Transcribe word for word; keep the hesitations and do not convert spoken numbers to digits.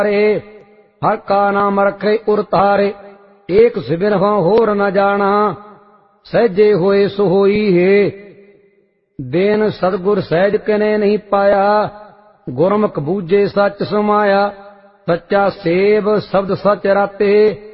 हर का नाम रखे उर तारे, एक सिबिन होर न जाना, सहजे होए सो होई है। देन सतगुर सहज कने नहीं पाया, गुरमुख बूझे सच समाया। सच्चा सेब शब्द सच राते,